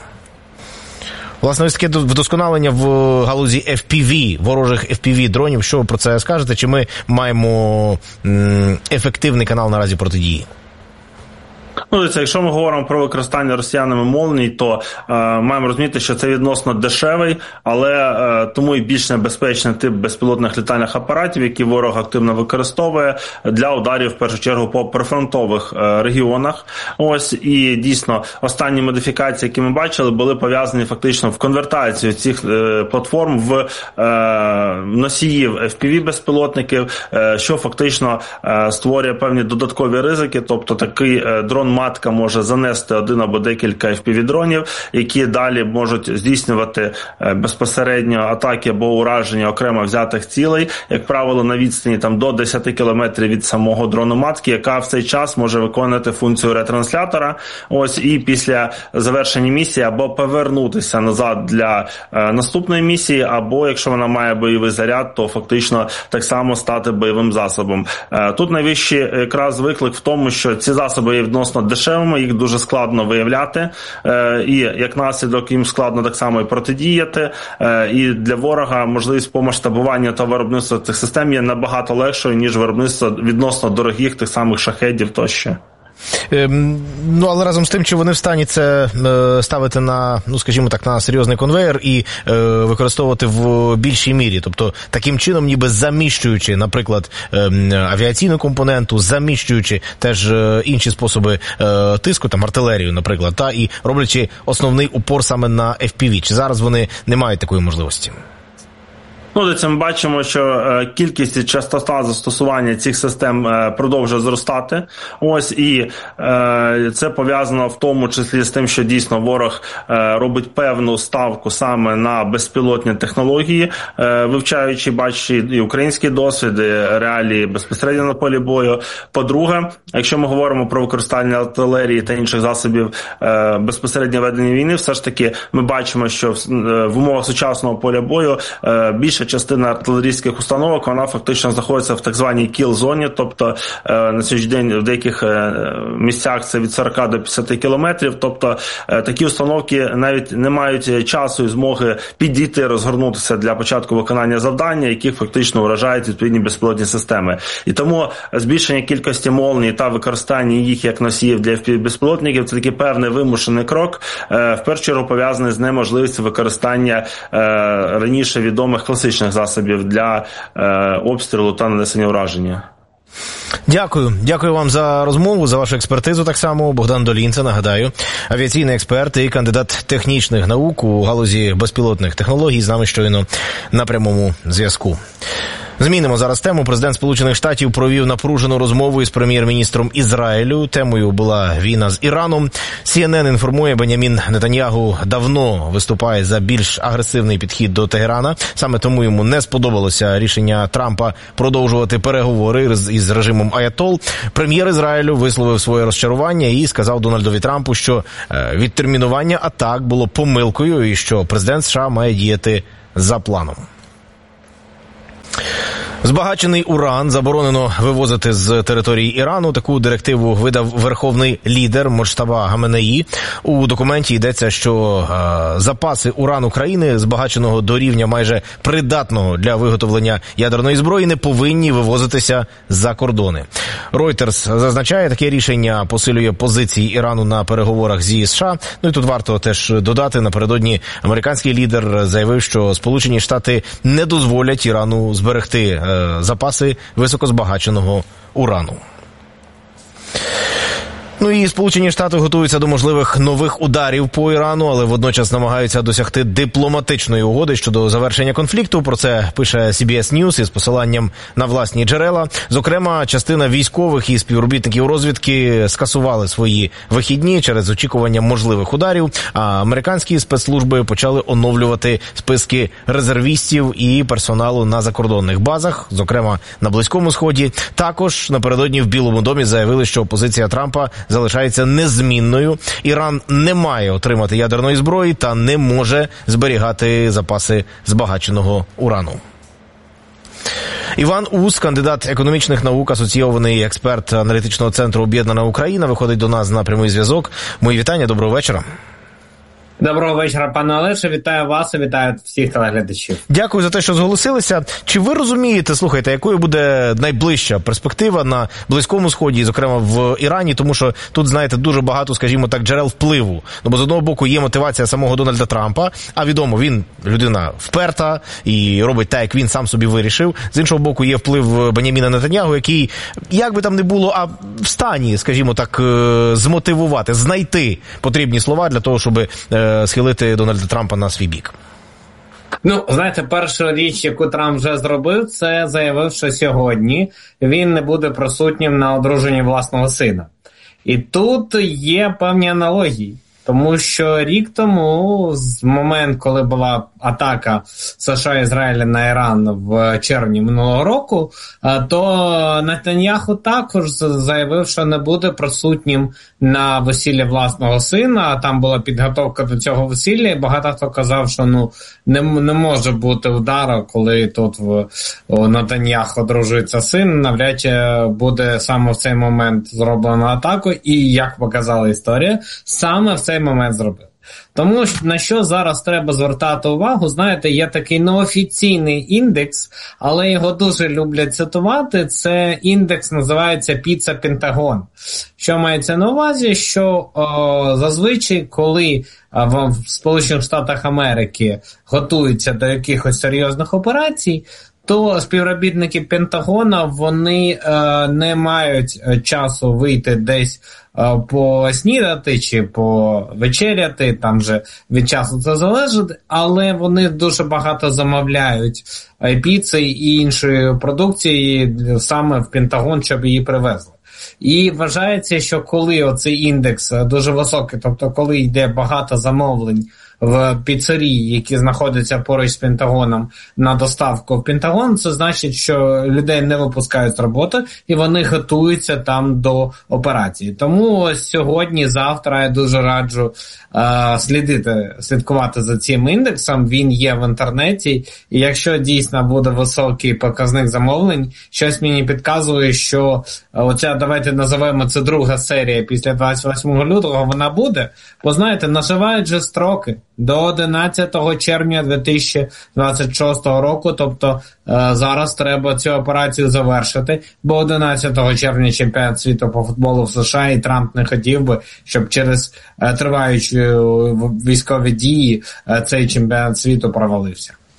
Speaker 20: Власне, ось таке вдосконалення в галузі еф пі ві, ворожих еф пі ві-дронів. Що ви про це скажете? Чи ми маємо м, ефективний канал наразі протидії?
Speaker 25: Ну, дивіться, якщо ми говоримо про використання росіянами «Молній», то е, маємо розуміти, що це відносно дешевий, але е, тому і більш небезпечний тип безпілотних літальних апаратів, які ворог активно використовує для ударів, в першу чергу, по прифронтових е, регіонах. Ось, і дійсно, останні модифікації, які ми бачили, були пов'язані фактично в конвертацію цих е, платформ в е, носіїв еф пі ві-безпілотників, е, що фактично е, створює певні додаткові ризики, тобто такий е, дрон-матка може занести один або декілька еф пі ві-дронів, які далі можуть здійснювати безпосередньо атаки або ураження окремо взятих цілей, як правило, на відстані там до десять кілометрів від самого дрону-матки, яка в цей час може виконувати функцію ретранслятора. Ось, і після завершення місії або повернутися назад для е, наступної місії, або, якщо вона має бойовий заряд, то фактично так само стати бойовим засобом. Е, тут найвищий якраз виклик в тому, що ці засоби є відносно дешевими, їх дуже складно виявляти, е, і як наслідок їм складно так само і протидіяти, е, і для ворога можливість помасштабування та виробництва цих систем є набагато легшою, ніж виробництво відносно дорогих тих самих шахедів тощо.
Speaker 20: Ем, ну, але разом з тим, чи вони в стані це е, ставити на, ну, скажімо так, на серйозний конвейер і е, використовувати в більшій мірі, тобто таким чином ніби заміщуючи, наприклад, е, авіаційну компоненту, заміщуючи теж е, інші способи е, тиску, там артилерію, наприклад, та і роблячи основний упор саме на еф пі ві. Чи зараз вони не мають такої можливості?
Speaker 25: Ну, де це ми бачимо, що е, кількість і частота застосування цих систем е, продовжує зростати. Ось, і е, це пов'язано в тому числі з тим, що дійсно ворог е, робить певну ставку саме на безпілотні технології, е, вивчаючи, бачачи і український досвід, і реалії безпосередньо на полі бою. По-друге, якщо ми говоримо про використання артилерії та інших засобів е, безпосередньо ведення війни, все ж таки ми бачимо, що в, е, в умовах сучасного поля бою е, більше частина артилерійських установок, вона фактично знаходиться в так званій кіл-зоні, тобто е, на сьогоднішній день в деяких е, місцях це від сорок до п'ятдесят кілометрів, тобто е, такі установки навіть не мають часу і змоги підійти, розгорнутися для початку виконання завдання, яких фактично вражають відповідні безпілотні системи. І тому збільшення кількості «Молній» та використання їх як носіїв для еф пі ві-безпілотників – це такий певний вимушений крок, е, в першу чергу пов'язаний з неможливістю використання е, раніше відомих класичних засобів для е, обстрілу та нанесення ураження.
Speaker 20: Дякую. Дякую вам за розмову, за вашу експертизу так само. Богдан Долінце, нагадаю, авіаційний експерт і кандидат технічних наук у галузі безпілотних технологій, з нами щойно на прямому зв'язку. Змінимо зараз тему. Президент Сполучених Штатів провів напружену розмову із прем'єр-міністром Ізраїлю. Темою була війна з Іраном. Сі Ен Ен інформує, Бенямін Нетаньягу давно виступає за більш агресивний підхід до Тегерана. Саме тому йому не сподобалося рішення Трампа продовжувати переговори із режимом Аятол. Прем'єр Ізраїлю висловив своє розчарування і сказав Дональдові Трампу, що відтермінування атак було помилкою і що президент США має діяти за планом. Збагачений уран заборонено вивозити з території Ірану. Таку директиву видав верховний лідер Моджтаба Гаменеї. У документі йдеться, що е, запаси урану країни, збагаченого до рівня майже придатного для виготовлення ядерної зброї, не повинні вивозитися за кордони. Reuters зазначає, таке рішення посилює позиції Ірану на переговорах зі США. Ну і тут варто теж додати, напередодні американський лідер заявив, що Сполучені Штати не дозволять Ірану зберегти е, запаси високозбагаченого урану. Ну і Сполучені Штати готуються до можливих нових ударів по Ірану, але водночас намагаються досягти дипломатичної угоди щодо завершення конфлікту. Про це пише Сі Бі Ес News із посиланням на власні джерела. Зокрема, частина військових і співробітників розвідки скасували свої вихідні через очікування можливих ударів, а американські спецслужби почали оновлювати списки резервістів і персоналу на закордонних базах, зокрема на Близькому Сході. Також напередодні в Білому домі заявили, що позиція Трампа залишається незмінною. Іран не має отримати ядерної зброї та не може зберігати запаси збагаченого урану. Іван Ус, кандидат економічних наук, асоційований експерт аналітичного центру «Об'єднана Україна», виходить до нас на прямий зв'язок. Мої вітання, доброго вечора.
Speaker 3: Доброго вечора, пане Олеже. Вітаю вас і вітаю всіх телеглядачів.
Speaker 20: Дякую за те, що зголосилися. Чи ви розумієте, слухайте, якою буде найближча перспектива на Близькому Сході, і, зокрема, в Ірані? Тому що тут, знаєте, дуже багато, скажімо так, джерел впливу. Ну, бо з одного боку є мотивація самого Дональда Трампа, а відомо, він людина вперта і робить так, як він сам собі вирішив. З іншого боку, є вплив Беняміна Нетаньягу, який, як би там не було, а в стані, скажімо так, змотивувати, знайти потрібні слова для того, щоб схилити Дональда Трампа на свій бік.
Speaker 3: Ну, знаєте, перша річ, яку Трамп вже зробив, це заявив, що сьогодні він не буде присутнім на одруженні власного сина. І тут є певні аналогії. Тому що рік тому, з момент, коли була атака США і Ізраїля на Іран в червні минулого року, то Нетаньяху також заявив, що не буде присутнім на весіллі власного сина. Там була підготовка до цього весілля, і багато хто казав, що ну не, не може бути удару, коли тут в у Нетаньяху одружується син. Навряд чи буде саме в цей момент зроблено атаку. І, як показала історія, саме в цей момент зробив. Тому на що зараз треба звертати увагу, знаєте, є такий неофіційний індекс, але його дуже люблять цитувати, це індекс називається Pizza Pentagon. Що мається на увазі, що о, зазвичай, коли в Сполучених Штатах Америки готуються до якихось серйозних операцій, то співробітники Пентагона, вони е, не мають часу вийти десь е, поснідати чи повечеряти, там же від часу це залежить, але вони дуже багато замовляють е, піци і іншої продукції саме в Пентагон, щоб її привезли. І вважається, що коли оцей індекс дуже високий, тобто коли йде багато замовлень в піцерії, які знаходяться поруч з Пентагоном, на доставку в Пентагон, це значить, що людей не випускають з роботи, і вони готуються там до операції. Тому ось сьогодні, завтра я дуже раджу е, слідити, слідкувати за цим індексом. Він є в інтернеті, і якщо дійсно буде високий показник замовлень, щось мені підказує, що оця, давайте називаємо це друга серія після двадцять восьмого лютого, вона буде. Бо, знаєте, наживають же строки до одинадцятого червня дві тисячі двадцять шостого року, тобто е, зараз треба цю операцію завершити, бо одинадцятого червня чемпіонат світу по футболу в США, і Трамп не хотів би, щоб через е, триваючі військові дії е, цей чемпіонат світу провалився.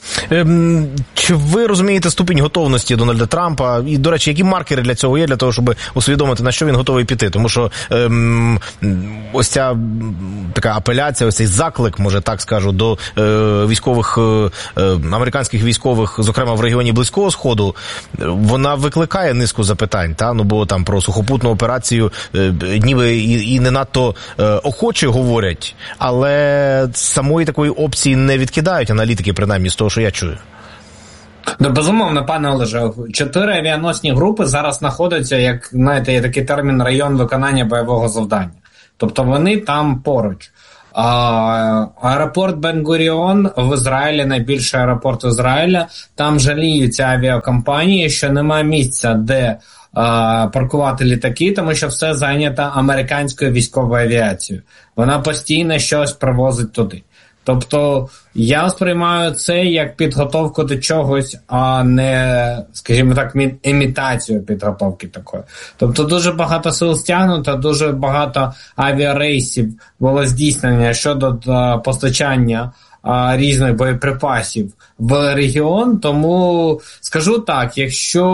Speaker 20: Ем, чи ви розумієте ступінь готовності Дональда Трампа? І, до речі, які маркери для цього є, для того, щоб усвідомити, на що він готовий піти? Тому що ем, ось ця така апеляція, ось цей заклик, може так скажу, до е, військових, е, американських військових, зокрема в регіоні Близького Сходу, вона викликає низку запитань, та? Ну, бо там про сухопутну операцію е, ніби і, і не надто е, охоче говорять, але самої такої опції не відкидають аналітики, принаймні, з того, що я чую.
Speaker 3: Ну, безумовно, пане Олеже, чотири авіаносні групи зараз знаходяться, як, знаєте, є такий термін, район виконання бойового завдання. Тобто вони там поруч. А, аеропорт Бен-Гуріон в Ізраїлі, найбільший аеропорт Ізраїля, там жаліються авіакомпанії, що немає місця, де а, паркувати літаки, тому що все зайнято американською військовою авіацією. Вона постійно щось привозить туди. Тобто я сприймаю це як підготовку до чогось, а не, скажімо так, імітацію підготовки такої. Тобто дуже багато сил стягнуто, дуже багато авіарейсів було здійснення щодо постачання а, різних боєприпасів в регіон, тому скажу так, якщо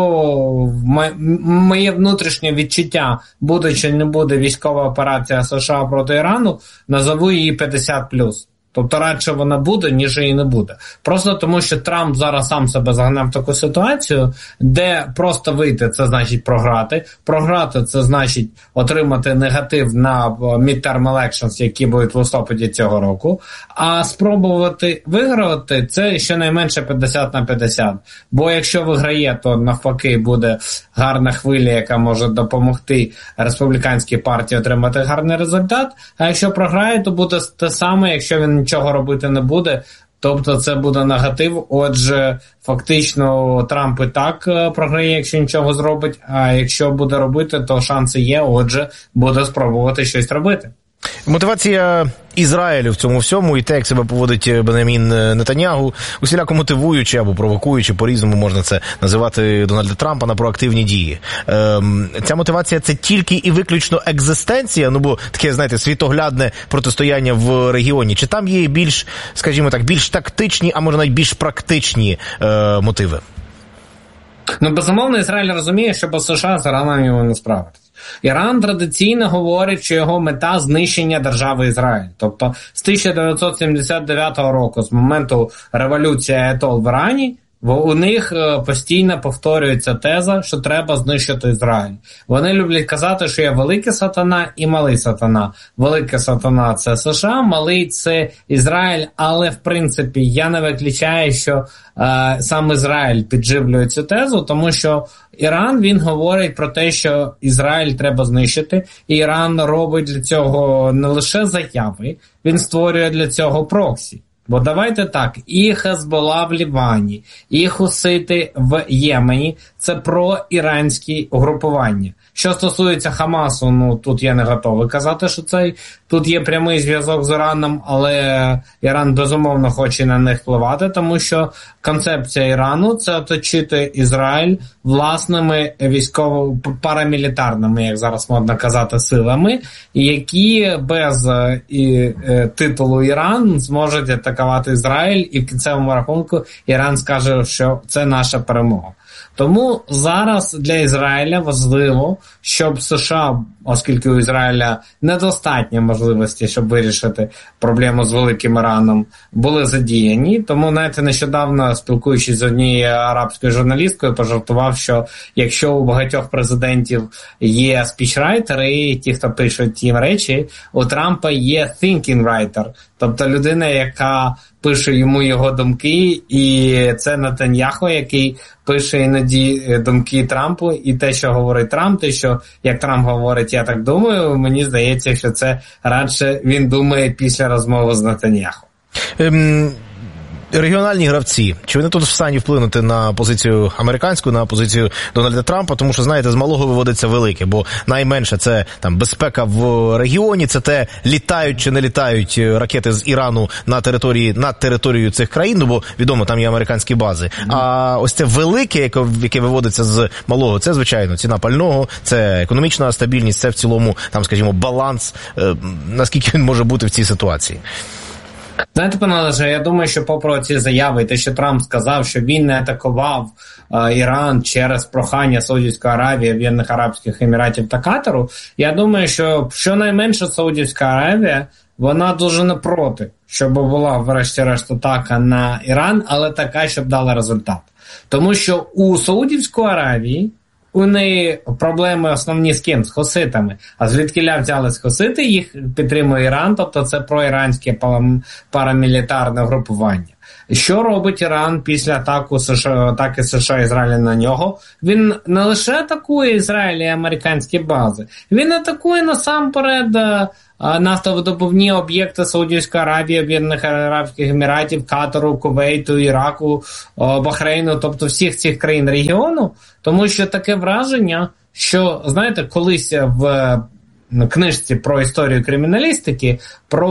Speaker 3: моє внутрішнє відчуття, буде чи не буде військова операція США проти Ірану, назову її п'ятдесят плюс. Тобто радше вона буде, ніж її не буде. Просто тому, що Трамп зараз сам себе загнав в таку ситуацію, де просто вийти – це значить програти. Програти – це значить отримати негатив на midterm elections, які будуть в листопаді цього року. А спробувати виграти – це щонайменше п'ятдесят на п'ятдесят. Бо якщо виграє, то навпаки буде гарна хвиля, яка може допомогти республіканській партії отримати гарний результат. А якщо програє, то буде те саме, якщо він нічого робити не буде, тобто це буде негатив. Отже, фактично Трамп і так програє, якщо нічого зробить, а якщо буде робити, то шанси є, отже, буде спробувати щось робити.
Speaker 20: Мотивація Ізраїлю в цьому всьому і те, як себе поводить Бенямін Нетаньягу, усіляко мотивуючи або провокуючи, по-різному можна це називати, Дональда Трампа на проактивні дії. Ем, ця мотивація – це тільки і виключно екзистенція, ну бо таке, знаєте, світоглядне протистояння в регіоні. Чи там є більш, скажімо так, більш тактичні, а може навіть більш практичні е, мотиви?
Speaker 3: Ну, безумовно, Ізраїль розуміє, що без США з Іраном його не справитись. Іран традиційно говорить, що його мета – знищення держави Ізраїль. Тобто з тисяча дев'ятсот сімдесят дев'ятого року, з моменту революції Аятол в Ірані, у них постійно повторюється теза, що треба знищити Ізраїль. Вони люблять казати, що є великий сатана і малий сатана. Великий сатана – це США, малий – це Ізраїль, але в принципі я не виключаю, що е, сам Ізраїль підживлює цю тезу, тому що Іран, він говорить про те, що Ізраїль треба знищити, і Іран робить для цього не лише заяви, він створює для цього проксі. Бо давайте так, і Хезбола в Лівані, і хусити в Ємені – це проіранські угрупування. Що стосується Хамасу, ну тут я не готовий казати, що це тут є прямий зв'язок з Іраном, але Іран безумовно хоче на них впливати, тому що концепція Ірану – це оточити Ізраїль власними військово-парамілітарними, як зараз модно казати, силами, які без і, е, титулу Іран зможуть атакувати Ізраїль, і в кінцевому рахунку Іран скаже, що це наша перемога. Тому зараз для Ізраїля важливо, щоб США, оскільки у Ізраїля недостатньо можливості, щоб вирішити проблему з великим Іраном, були задіяні. Тому, знаєте, нещодавно, спілкуючись з однією арабською журналісткою, пожартував, що якщо у багатьох президентів є спічрайтери, і ті, хто пишуть їм речі, у Трампа є thinking writer, тобто людина, яка пише йому його думки, і це Нетаньяху, який пише іноді думки Трампу, і те, що говорить Трамп, те, що, як Трамп говорить, я так думаю, мені здається, що це радше він думає після розмови з Нетаньяху.
Speaker 20: Ем... Регіональні гравці, чи вони тут в стані вплинути на позицію американську, на позицію Дональда Трампа, тому що, знаєте, з малого виводиться велике, бо найменше це там безпека в регіоні, це те, літають чи не літають ракети з Ірану на території, на територію цих країн, ну, бо відомо, там є американські бази. Mm-hmm. А ось це велике, яке, яке виводиться з малого, це, звичайно, ціна пального, це економічна стабільність, це в цілому, там, скажімо, баланс, е, наскільки він може бути в цій ситуації.
Speaker 3: Знаєте, пане Олеже, я думаю, що попри ці заяви, те, що Трамп сказав, що він не атакував е, Іран через прохання Саудівської Аравії, Об'єднаних Арабських Еміратів та Катару, я думаю, що щонайменше Саудівська Аравія, вона дуже не проти, щоб була врешті-решт атака на Іран, але така, щоб дала результат. Тому що у Саудівської Аравії у неї проблеми основні з ким? З хуситами. А звідкіля взялись хусити, їх підтримує Іран, тобто це проіранське парамілітарне групування. Що робить Іран після атаку США, атаки США і Ізраїля на нього? Він не лише атакує Ізраїль і американські бази, він атакує насамперед нафтовидобувні об'єкти Саудівської Аравії, Об'єднаних Арабських Еміратів, Катару, Кувейту, Іраку, Бахрейну, тобто всіх цих країн регіону, тому що таке враження, що, знаєте, колись в книжці про історію криміналістики, про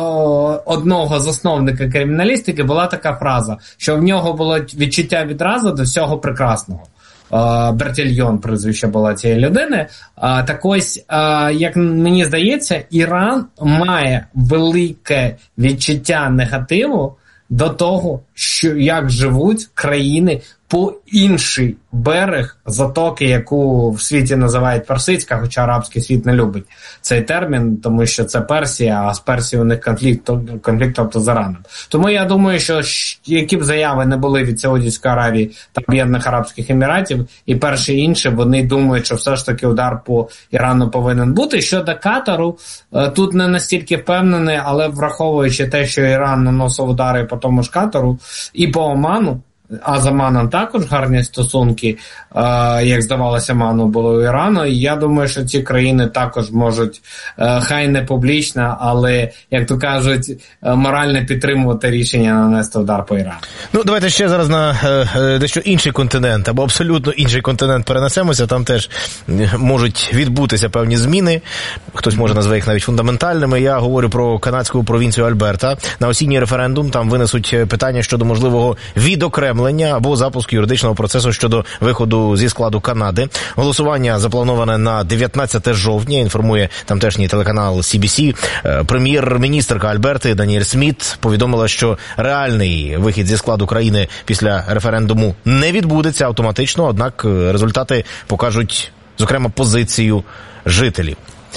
Speaker 3: одного засновника криміналістики була така фраза, що в нього було відчуття відразу до всього прекрасного. Бертільйон прізвище була цієї людини. Так ось, як мені здається, Іран має велике відчуття негативу до того, що як живуть країни по інший берег затоки, яку в світі називають персидська, хоча арабський світ не любить цей термін, тому що це Персія, а з Персією у них конфлікт, конфлікт тобто з Іраном. Тому я думаю, що які б заяви не були від Саудівської Аравії та Об'єднаних Арабських Еміратів, і перші і інші, вони думають, що все ж таки удар по Ірану повинен бути. Щодо Катару, тут не настільки впевнений, але враховуючи те, що Іран наносив удари по тому ж Катару і по Оману, а з Оманом також гарні стосунки, е, як здавалося, Оману було у Ірану. І я думаю, що ці країни також можуть, е, хай не публічно, але, як то кажуть, е, морально підтримувати рішення нанести удар по Ірану.
Speaker 20: Ну, давайте ще зараз на е, дещо інший континент, або абсолютно інший континент перенесемося. Там теж можуть відбутися певні зміни. Хтось може назвати їх навіть фундаментальними. Я говорю про канадську провінцію Альберта. На осінній референдум там винесуть питання щодо можливого відокремлення або запуску юридичного процесу щодо виходу зі складу Канади. Голосування заплановане на дев'ятнадцяте жовтня, інформує тамтешній телеканал Сі Бі Сі. Прем'єр-міністрка Альберти Даніель Сміт повідомила, що реальний вихід зі складу країни після референдуму не відбудеться автоматично, однак результати покажуть, зокрема, позицію жителів.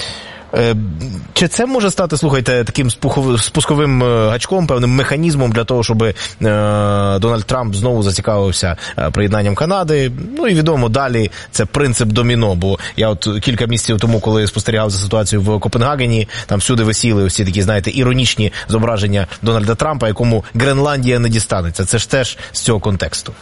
Speaker 20: Чи це може стати, слухайте, таким спусковим гачком, певним механізмом для того, щоб е, Дональд Трамп знову зацікавився приєднанням Канади? Ну і відомо, далі це принцип доміно, бо я от кілька місяців тому, коли спостерігав за ситуацією в Копенгагені, там всюди висіли всі такі, знаєте, іронічні зображення Дональда Трампа, якому Гренландія не дістанеться. Це ж теж з цього контексту.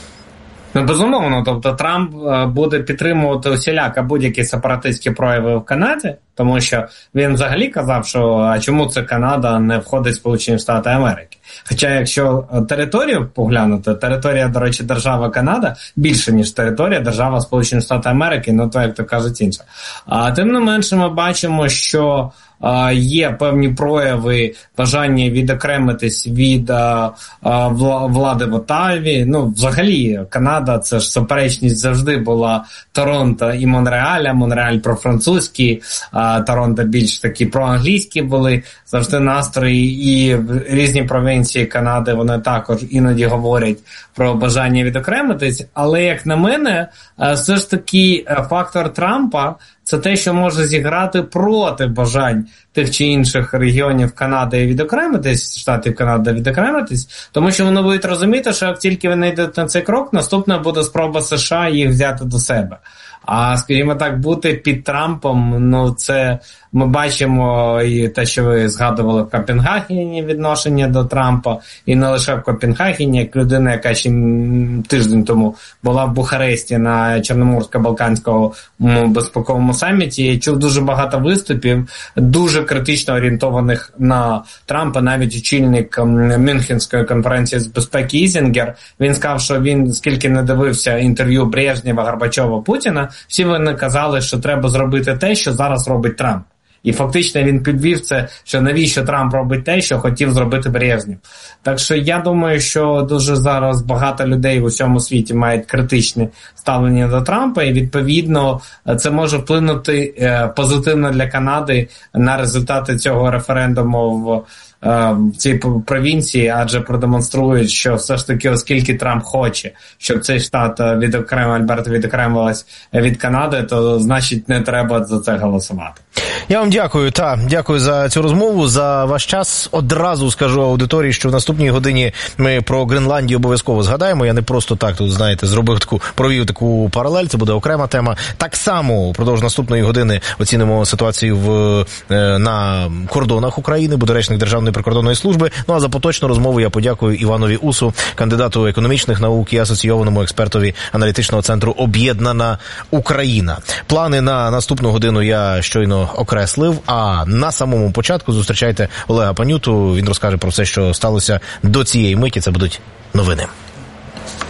Speaker 3: Ну, безумовно, тобто Трамп буде підтримувати усіляко будь-які сепаратистські прояви в Канаді, тому що він взагалі казав, що а чому це Канада не входить в Сполучені Штати Америки. Хоча, якщо територію поглянути, територія, до речі, держава Канада більше, ніж територія держава Сполучені Штати Америки, ну то, як то кажуть, інше. А тим не менше ми бачимо, що є певні прояви бажання відокремитись від а, а, влади в Отаві. Ну, взагалі, Канада, це ж суперечність завжди була Торонто і Монреаля. Монреаль про-французький, а Торонто більш такі про-англійські були завжди настрої, і різні провінції Канади, вони також іноді говорять про бажання відокремитись. Але, як на мене, все ж таки фактор Трампа – це те, що може зіграти проти бажань тих чи інших регіонів Канади відокремитись, штатів Канади відокремитись, тому що вони будуть розуміти, що як тільки вони йдуть на цей крок, наступна буде спроба США їх взяти до себе. А, скажімо так, бути під Трампом, ну це ми бачимо і те, що ви згадували в Копенгагені відношення до Трампа, і не лише в Копенгагені, як людина, яка ще тиждень тому була в Бухаресті на Чорноморсько-Балканському безпековому саміті, я чув дуже багато виступів, дуже критично орієнтованих на Трампа, навіть очільник Мюнхенської конференції з безпеки Ізінгер, він сказав, що він, скільки не дивився інтерв'ю Брежнєва, Горбачова, Путіна, всі вони казали, що треба зробити те, що зараз робить Трамп. І фактично він підвів це, що навіщо Трамп робить те, що хотів зробити Брежнєв. Так що я думаю, що дуже зараз багато людей в усьому світі мають критичне ставлення до Трампа, і відповідно це може вплинути позитивно для Канади на результати цього референдуму в в цій провінції, адже продемонструють, що все ж таки, оскільки Трамп хоче, щоб цей штат відокремо, Альберта відокремилась від Канади, то значить не треба за це голосувати.
Speaker 20: Я вам дякую, та дякую за цю розмову, за ваш час. Одразу скажу аудиторії, що в наступній годині ми про Гренландію обов'язково згадаємо. Я не просто так тут, знаєте, зробив таку, провів таку паралель, це буде окрема тема. Так само впродовж наступної години оцінимо ситуацію в, на кордонах України, буде речник Державної прикордонної служби. Ну а за поточну розмову я подякую Іванові Усу, кандидату економічних наук і асоційованому експертові аналітичного центру «Об'єднана Україна». Плани на наступну годину я щойно окреслив, а на самому початку зустрічайте Олега Панюту, він розкаже про все, що сталося до цієї миті, це будуть новини.